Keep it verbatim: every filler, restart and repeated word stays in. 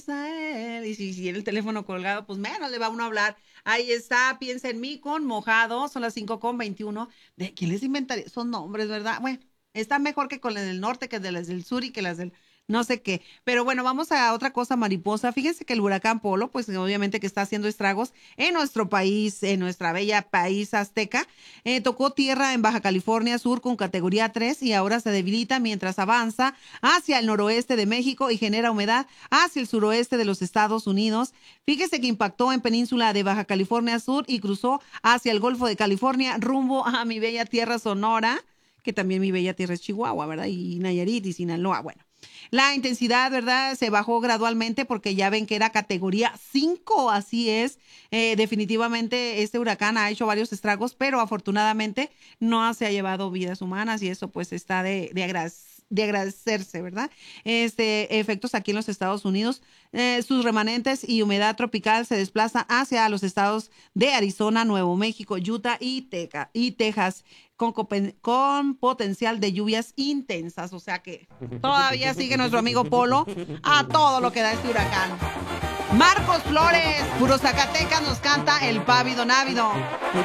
a él. Y si, si en el teléfono colgado, pues menos le va uno a hablar. Ahí está, piensa en mí con mojado, son las cinco con veintiuno. ¿De quién les inventaría? Son nombres, ¿verdad? Bueno, está mejor que con las del norte, que de las del sur y que las del no sé qué. Pero bueno, vamos a otra cosa mariposa. Fíjense que el huracán Polo, pues obviamente que está haciendo estragos en nuestro país, en nuestra bella país azteca. Eh, tocó tierra en Baja California Sur con categoría tres y ahora se debilita mientras avanza hacia el noroeste de México y genera humedad hacia el suroeste de los Estados Unidos. Fíjese que impactó en península de Baja California Sur y cruzó hacia el Golfo de California rumbo a mi bella tierra Sonora, que también mi bella tierra es Chihuahua, ¿verdad? Y Nayarit y Sinaloa. Bueno, la intensidad, ¿verdad? Se bajó gradualmente porque ya ven que era categoría cinco, así es. Eh, definitivamente este huracán ha hecho varios estragos, pero afortunadamente no se ha llevado vidas humanas y eso pues está de, de agradecer de agradecerse, ¿verdad? Este, efectos aquí en los Estados Unidos, eh, sus remanentes y humedad tropical se desplazan hacia los estados de Arizona, Nuevo México, Utah y, Teca, y Texas, con, con potencial de lluvias intensas. O sea que todavía sigue nuestro amigo Polo a todo lo que da este huracán. Marcos Flores, puro Zacatecas, nos canta El Pávido Návido.